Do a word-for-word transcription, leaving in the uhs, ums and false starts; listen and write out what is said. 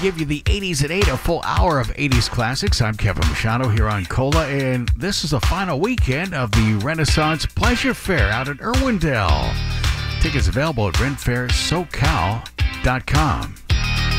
give you the eighties at eight, a full hour of eighties classics. I'm Kevin Machado here on Cola, and this is the final weekend of the Renaissance Pleasure Fair out at Irwindale. Tickets available at rent fair socal dot com.